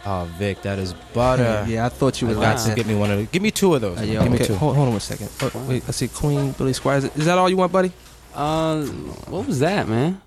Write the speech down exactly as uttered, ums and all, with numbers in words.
Oh, Vic, that is butter. Yeah, I thought you I would got like to that. give me one of those. Give me two of those. Uh, man. yeah, Give me okay. two. Hold, hold on one second. Oh, wait, I see Queen Billy Squires. Is that all you want, buddy? Uh, what was that, man?